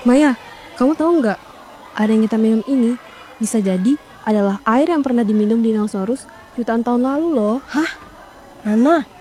Maya, kamu tahu nggak? Air yang kita minum ini bisa jadi adalah air yang pernah diminum dinosaurus jutaan tahun lalu loh. Hah? Nana,